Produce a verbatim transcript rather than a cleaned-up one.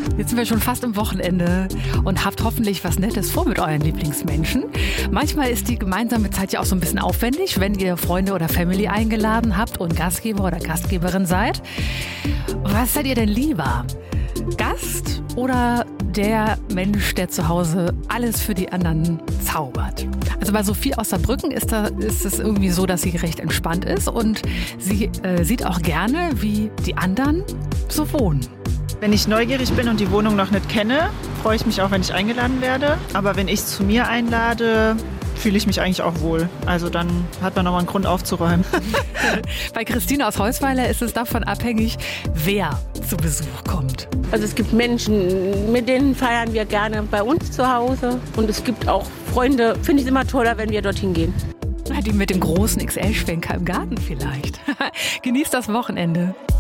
Jetzt sind wir schon fast am Wochenende und habt hoffentlich was Nettes vor mit euren Lieblingsmenschen. Manchmal ist die gemeinsame Zeit ja auch so ein bisschen aufwendig, wenn ihr Freunde oder Family eingeladen habt und Gastgeber oder Gastgeberin seid. Was seid ihr denn lieber? Gast oder der Mensch, der zu Hause alles für die anderen zaubert? Also bei Sophie aus Saarbrücken ist, da, ist es irgendwie so, dass sie recht entspannt ist und sie äh, sieht auch gerne, wie die anderen so wohnen. Wenn ich neugierig bin und die Wohnung noch nicht kenne, freue ich mich auch, wenn ich eingeladen werde. Aber wenn ich es zu mir einlade, fühle ich mich eigentlich auch wohl. Also dann hat man nochmal einen Grund aufzuräumen. Bei Christine aus Heusweiler ist es davon abhängig, wer zu Besuch kommt. Also es gibt Menschen, mit denen feiern wir gerne bei uns zu Hause. Und es gibt auch Freunde, finde ich es immer toller, wenn wir dorthin gehen. Die mit dem großen X L-Schwenker im Garten vielleicht. Genießt das Wochenende.